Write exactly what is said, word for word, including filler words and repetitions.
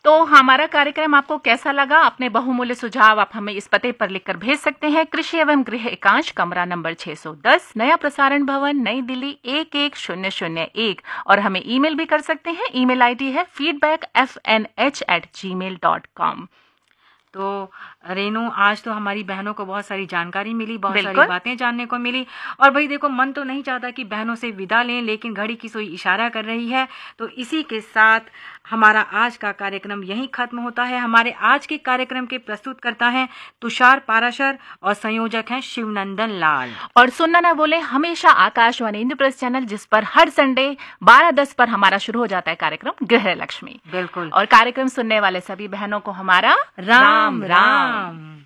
तो हमारा कार्यक्रम आपको कैसा लगा? अपने बहुमूल्य सुझाव आप हमें इस पते पर लिखकर भेज सकते हैं। कृषि एवं गृह एकांश, कमरा नंबर छह सौ दस, नया प्रसारण भवन, नई दिल्ली एक एक शून्य शून्य एक। और हमें ईमेल भी कर सकते हैं। ईमेल आईडी है feedback F N H eight जी मेल डॉट कॉम। तो रेनू, आज तो हमारी बहनों को बहुत सारी जानकारी मिली, बहुत सारी बिल्कुल। बातें जानने को मिली। और भाई देखो, मन तो नहीं चाहता कि बहनों से विदा लें, लेकिन घड़ी की सुई इशारा कर रही है। तो इसी के साथ हमारा आज का कार्यक्रम यहीं खत्म होता है। हमारे आज के कार्यक्रम के प्रस्तुतकर्ता हैं तुषार पाराशर और संयोजक हैं शिवनंदन लाल। और सुनना ना भूलें हमेशा आकाशवाणी इंद्रप्रस्थ चैनल, जिस पर हर संडे बारह दस पर हमारा शुरू हो जाता है कार्यक्रम गृह लक्ष्मी। बिल्कुल। और कार्यक्रम सुनने वाले सभी बहनों को हमारा राम राम।